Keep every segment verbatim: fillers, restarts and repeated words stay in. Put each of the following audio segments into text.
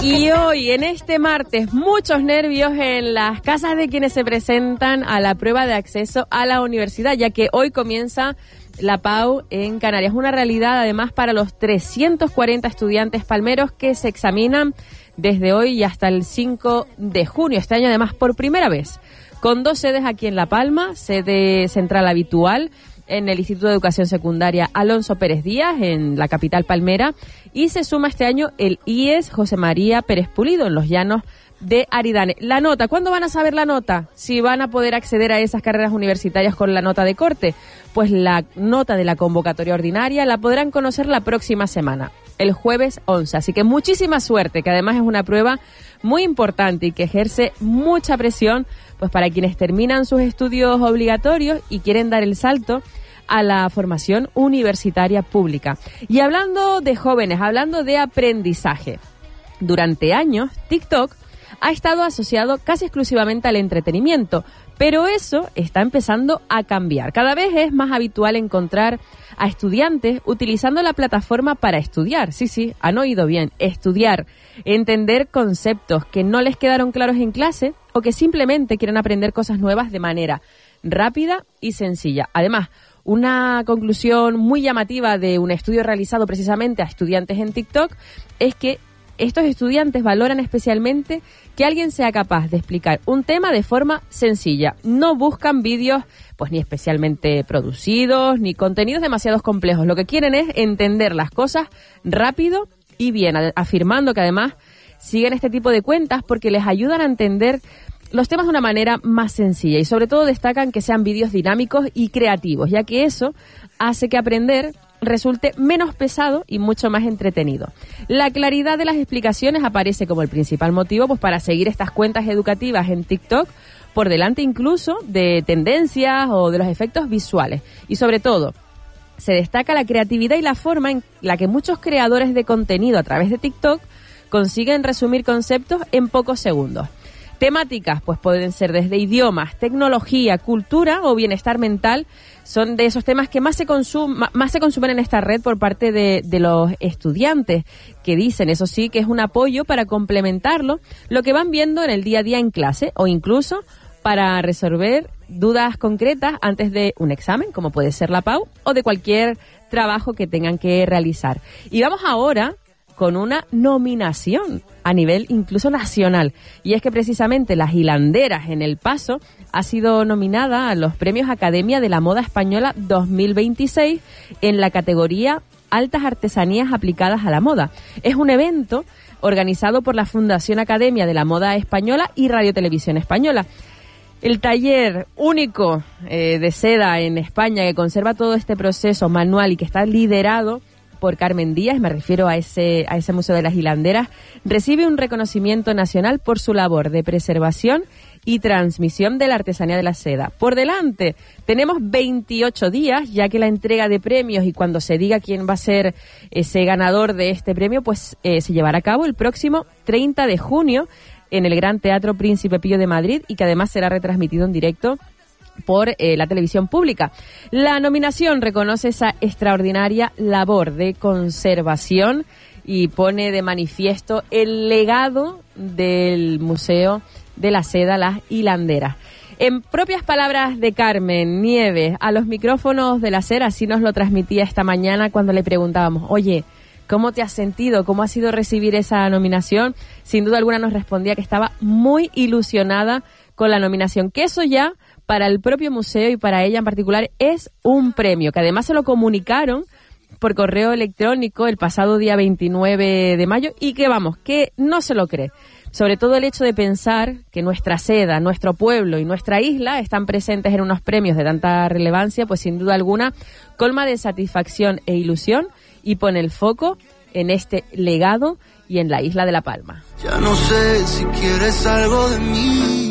Y hoy, en este martes, muchos nervios en las casas de quienes se presentan a la prueba de acceso a la universidad, ya que hoy comienza la P A U en Canarias. Una realidad, además, para los trescientos cuarenta estudiantes palmeros que se examinan desde hoy y hasta el cinco de junio. Este año, además, por primera vez, con dos sedes aquí en La Palma, sede central habitual en el Instituto de Educación Secundaria Alonso Pérez Díaz, en la capital palmera, y se suma este año el I E S José María Pérez Pulido, en los llanos de Aridane. La nota, ¿cuándo van a saber la nota? Si van a poder acceder a esas carreras universitarias con la nota de corte. Pues la nota de la convocatoria ordinaria la podrán conocer la próxima semana, el jueves once. Así que muchísima suerte, que además es una prueba muy importante y que ejerce mucha presión pues para quienes terminan sus estudios obligatorios y quieren dar el salto a la formación universitaria pública. Y hablando de jóvenes, hablando de aprendizaje, durante años TikTok ha estado asociado casi exclusivamente al entretenimiento, pero eso está empezando a cambiar. Cada vez es más habitual encontrar a estudiantes utilizando la plataforma para estudiar. Sí, sí, han oído bien, estudiar, entender conceptos que no les quedaron claros en clase o que simplemente quieren aprender cosas nuevas de manera rápida y sencilla. Además, una conclusión muy llamativa de un estudio realizado precisamente a estudiantes en TikTok es que estos estudiantes valoran especialmente que alguien sea capaz de explicar un tema de forma sencilla. No buscan vídeos pues ni especialmente producidos, ni contenidos demasiado complejos. Lo que quieren es entender las cosas rápido y bien, afirmando que además siguen este tipo de cuentas porque les ayudan a entender los temas de una manera más sencilla y sobre todo destacan que sean vídeos dinámicos y creativos, ya que eso hace que aprender resulte menos pesado y mucho más entretenido. La claridad de las explicaciones aparece como el principal motivo pues para seguir estas cuentas educativas en TikTok, por delante incluso de tendencias o de los efectos visuales. Y sobre todo, se destaca la creatividad y la forma en la que muchos creadores de contenido a través de TikTok consiguen resumir conceptos en pocos segundos. Temáticas, pues pueden ser desde idiomas, tecnología, cultura o bienestar mental. Son de esos temas que más se, consum- más se consumen en esta red por parte de, de los estudiantes, que dicen, eso sí, que es un apoyo para complementarlo, lo que van viendo en el día a día en clase o incluso para resolver dudas concretas antes de un examen, como puede ser la P A U, o de cualquier trabajo que tengan que realizar. Y vamos ahora con una nominación a nivel incluso nacional. Y es que precisamente Las Hilanderas en El Paso ha sido nominada a los Premios Academia de la Moda Española dos mil veintiséis en la categoría Altas Artesanías Aplicadas a la Moda. Es un evento organizado por la Fundación Academia de la Moda Española y Radio Televisión Española. El taller único eh, de seda en España que conserva todo este proceso manual y que está liderado por Carmen Díaz, me refiero a ese, a ese Museo de las Hilanderas, recibe un reconocimiento nacional por su labor de preservación y transmisión de la artesanía de la seda. Por delante tenemos veintiocho días, ya que la entrega de premios y cuando se diga quién va a ser ese ganador de este premio, pues eh, se llevará a cabo el próximo treinta de junio en el Gran Teatro Príncipe Pío de Madrid y que además será retransmitido en directo por eh, la televisión pública. La nominación reconoce esa extraordinaria labor de conservación y pone de manifiesto el legado del Museo de la Seda Las Hilanderas. En propias palabras de Carmen Nieves, a los micrófonos de la SER, así nos lo transmitía esta mañana cuando le preguntábamos, oye, ¿cómo te has sentido? ¿Cómo ha sido recibir esa nominación? Sin duda alguna nos respondía que estaba muy ilusionada con la nominación, que eso ya para el propio museo y para ella en particular es un premio, que además se lo comunicaron por correo electrónico el pasado día veintinueve de mayo y que vamos, que no se lo cree. Sobre todo el hecho de pensar que nuestra seda, nuestro pueblo y nuestra isla están presentes en unos premios de tanta relevancia, pues sin duda alguna colma de satisfacción e ilusión y pone el foco en este legado y en la isla de La Palma. Ya no sé si quieres algo de mí.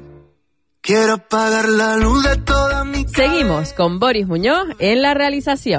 Quiero apagar la luz de toda mi cabeza. Seguimos con Boris Muñoz en la realización.